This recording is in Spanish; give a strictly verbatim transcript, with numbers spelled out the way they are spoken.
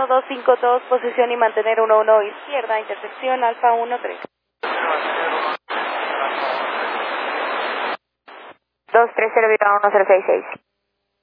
uno dos cinco dos, posición y mantener uno uno izquierda, intersección Alfa uno tres. dos tres cero uno cero seis seis.